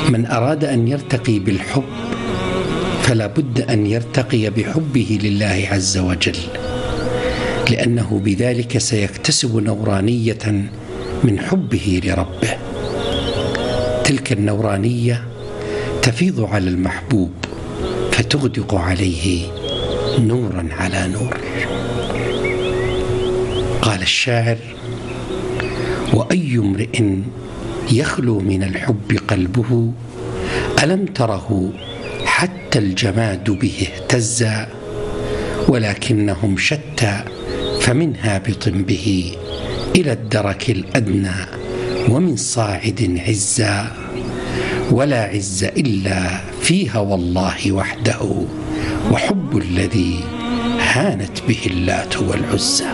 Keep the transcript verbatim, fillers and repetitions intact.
من أراد أن يرتقي بالحب فلا بد أن يرتقي بحبه لله عز وجل، لأنه بذلك سيكتسب نورانية من حبه لربه. تلك النورانية تفيض على المحبوب فتغدق عليه نورا على نور. قال الشاعر: وأي امرئ يخلو من الحب قلبه ألم تره حتى الجماد به اهتزا، ولكنهم شتى فمن هابط به إلى الدرك الأدنى ومن صاعد عزا، ولا عز إلا فيها والله وحده، وحب الذي هانت به اللات والعزى.